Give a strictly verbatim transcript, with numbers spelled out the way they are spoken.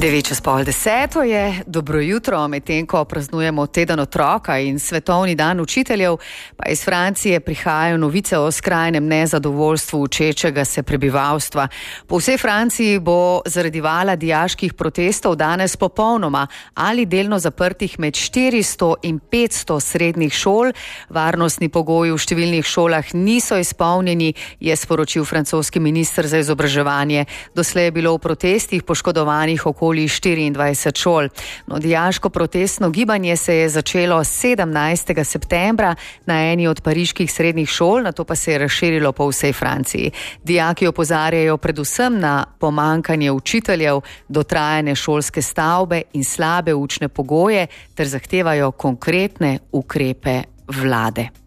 devet čez pol deseto je, dobro jutro, medtem ko praznujemo teden otroka in svetovni dan učiteljev, pa iz Francije prihajajo novice o skrajnem nezadovoljstvu učečega se prebivalstva. Po vsej Franciji bo zaradi vala dijaških protestov danes popolnoma ali delno zaprtih med štiristo in petsto srednjih šol. Varnostni pogoji v številnih šolah niso izpolnjeni, je sporočil francoski minister za izobraževanje. Doslej je bilo v protestih poškodovanih okoli štiriindvajset šol. No, dijaško protestno gibanje se je začelo sedemnajstega septembra na eni od pariških srednjih šol, nato pa se je razširilo po vsej Franciji. Dijaki opozarjajo predvsem na pomanjkanje učiteljev, dotrajane šolske stavbe in slabe učne pogoje ter zahtevajo konkretne ukrepe vlade.